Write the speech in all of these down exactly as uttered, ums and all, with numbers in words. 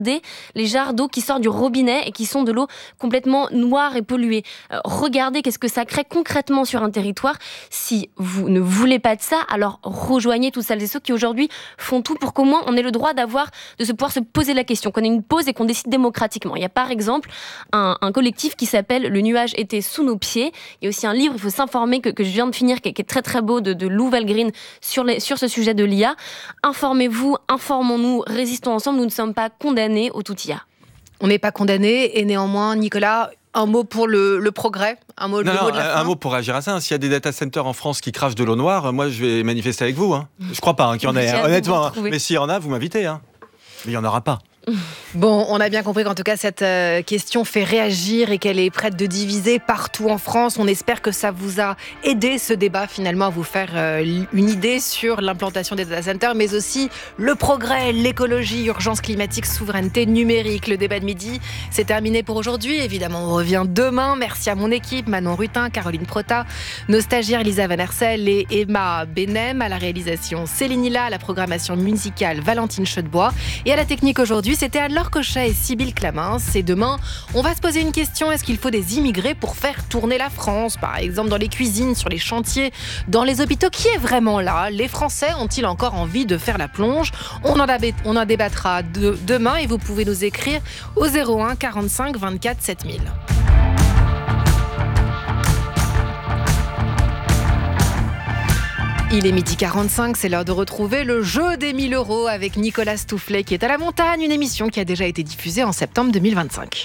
les jarres d'eau qui sortent du robinet et qui sont de l'eau complètement noire et polluée. Euh, regardez qu'est-ce que ça crée concrètement sur un territoire. Si vous ne voulez pas de ça, alors rejoignez toutes celles et ceux qui aujourd'hui font tout pour qu'au moins on ait le droit d'avoir, de se pouvoir se poser la question, qu'on ait une pause et qu'on décide démocratiquement. Il y a par exemple un, un collectif qui s'appelle Le nuage était sous nos pieds. Il y a aussi un livre, il faut s'informer, que, que je viens de finir, qui est, qui est très très beau, de, de Lou Valgreen sur, les, sur ce sujet de l'I A. Informez-vous, informons-nous, résistons ensemble, nous ne sommes pas condamnés au tout I A. On n'est pas condamné et néanmoins, Nicolas, un mot pour le, le progrès, un mot, non, le non, mot de la un fin. mot pour réagir à ça. S'il y a des data centers en France qui crachent de l'eau noire, moi je vais manifester avec vous. Hein. Je crois pas hein, qu'il y en ait, hein, honnêtement. Hein. Mais s'il y en a, vous m'invitez. Hein. Mais il y en aura pas. Bon, on a bien compris qu'en tout cas cette euh, question fait réagir et qu'elle est prête de diviser partout en France. On espère que ça vous a aidé, ce débat, finalement, à vous faire euh, une idée sur l'implantation des data centers, mais aussi le progrès, l'écologie, urgence climatique, souveraineté numérique. Le débat de midi, c'est terminé pour aujourd'hui. Évidemment, on revient demain. Merci à mon équipe, Manon Rutin, Caroline Prota, nos stagiaires Lisa Van Hersel et Emma Benem, à la réalisation Céline Hilla, à la programmation musicale Valentine Chaudebois et à la technique aujourd'hui, c'était Anne-Laure Cochet et Sybille Clamins. Et demain, on va se poser une question. Est-ce qu'il faut des immigrés pour faire tourner la France ? Par exemple, dans les cuisines, sur les chantiers, dans les hôpitaux. Qui est vraiment là ? Les Français ont-ils encore envie de faire la plonge ? On en, ab- on en débattra de- demain et vous pouvez nous écrire au zéro un quarante-cinq vingt-quatre sept mille. Il est midi quarante-cinq, c'est l'heure de retrouver le jeu des mille euros avec Nicolas Stoufflet qui est à la montagne, une émission qui a déjà été diffusée en septembre deux mille vingt-cinq.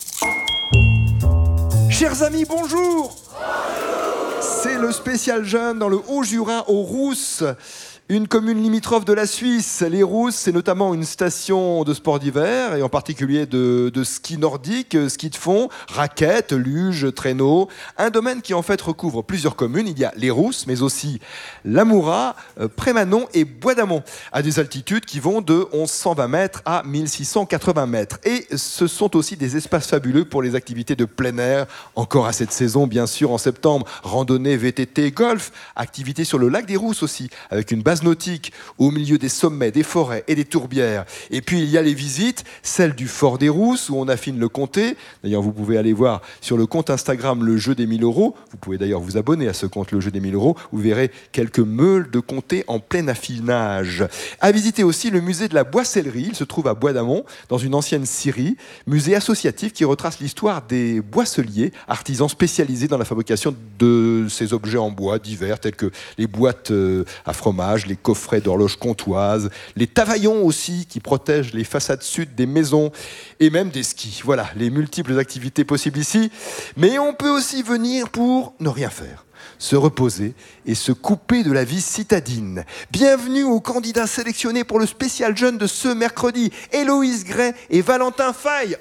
Chers amis, bonjour. C'est le spécial jeune dans le Haut-Jura, aux Rousses. Une commune limitrophe de la Suisse. Les Rousses, c'est notamment une station de sport d'hiver et en particulier de, de ski nordique, ski de fond, raquettes, luge, traîneau. Un domaine qui en fait recouvre plusieurs communes. Il y a les Rousses, mais aussi Lamoura, euh, Prémanon et Bois d'Amont, à des altitudes qui vont de mille cent vingt mètres à mille six cent quatre-vingts mètres. Et ce sont aussi des espaces fabuleux pour les activités de plein air. Encore à cette saison, bien sûr, en septembre, randonnée, V T T, golf, activités sur le lac des Rousses aussi, avec une base nautique au milieu des sommets, des forêts et des tourbières. Et puis il y a les visites, celle du Fort des Rousses où on affine le comté. D'ailleurs, vous pouvez aller voir sur le compte Instagram le jeu des mille euros. Vous pouvez d'ailleurs vous abonner à ce compte le jeu des mille euros. Vous verrez quelques meules de comté en plein affinage. À visiter aussi le musée de la boissellerie. Il se trouve à Bois d'Amont, dans une ancienne scierie, musée associatif qui retrace l'histoire des boisseliers, artisans spécialisés dans la fabrication de ces objets en bois divers, tels que les boîtes à fromage, les coffrets d'horloges comptoises, les tavaillons aussi qui protègent les façades sud des maisons et même des skis. Voilà, les multiples activités possibles ici. Mais on peut aussi venir pour ne rien faire, se reposer et se couper de la vie citadine. Bienvenue aux candidats sélectionnés pour le spécial jeune de ce mercredi, Héloïse Gray et Valentin Faye.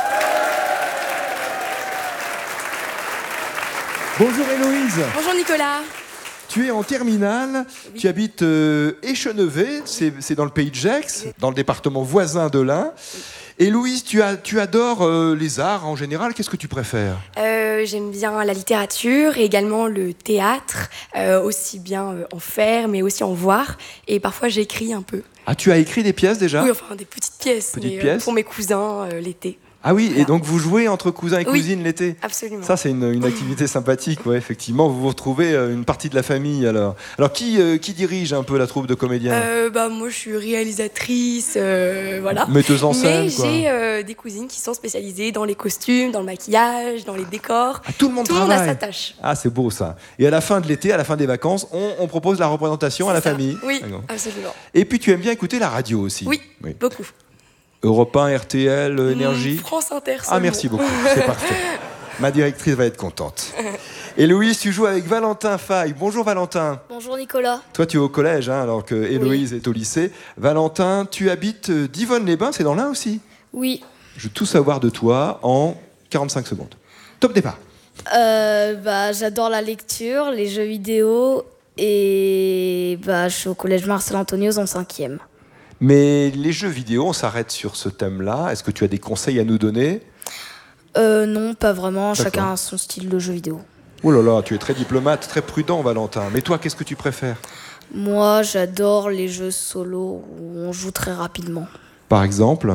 Bonjour Héloïse. Bonjour Nicolas. Tu es en terminale, oui. Tu habites euh, Échenevé, c'est, c'est dans le pays de Gex, oui. Dans le département voisin de l'Ain. Oui. Et Louise, tu, as, tu adores euh, les arts en général, qu'est-ce que tu préfères ? euh, J'aime bien la littérature et également le théâtre, euh, aussi bien euh, en faire mais aussi en voir. Et parfois j'écris un peu. Ah, tu as écrit des pièces déjà ? Oui, enfin des petites pièces, petites mais, pièces. Euh, pour mes cousins euh, l'été. Ah oui, voilà. Et donc vous jouez entre cousins et cousines oui, l'été ? Absolument. Ça, c'est une, une activité sympathique, ouais, effectivement. Vous vous retrouvez une partie de la famille, alors. Alors, qui, euh, qui dirige un peu la troupe de comédiens ? euh, bah, Moi, je suis réalisatrice, euh, voilà. Metteuse en scène, Mais quoi. j'ai euh, des cousines qui sont spécialisées dans les costumes, dans le maquillage, dans les décors. Ah, tout le monde tout travaille. Tout le monde a sa tâche. Ah, c'est beau, ça. Et à la fin de l'été, à la fin des vacances, on, on propose la représentation c'est à la ça. famille. Oui, D'accord. absolument. Et puis, tu aimes bien écouter la radio aussi ? Oui, oui. beaucoup. Europe un, R T L, Énergie. Mmh, France Inter. Ah, merci beaucoup, c'est parfait. Ma directrice va être contente. Et Louise, tu joues avec Valentin Faye. Bonjour Valentin. Bonjour Nicolas. Toi, tu es au collège, hein, alors que Héloïse oui. est au lycée. Valentin, tu habites Divonne-les-Bains, c'est dans l'Ain aussi ? Oui. Je veux tout savoir de toi en quarante-cinq secondes. Top départ. Euh, bah, j'adore la lecture, les jeux vidéo et bah, je suis au collège Marcel Antonios en cinquième. Mais les jeux vidéo, on s'arrête sur ce thème-là. Est-ce que tu as des conseils à nous donner ? euh, Non, pas vraiment. D'accord. Chacun a son style de jeu vidéo. Oh là là, tu es très diplomate, très prudent, Valentin. Mais toi, qu'est-ce que tu préfères ? Moi, j'adore les jeux solo où on joue très rapidement. Par exemple ?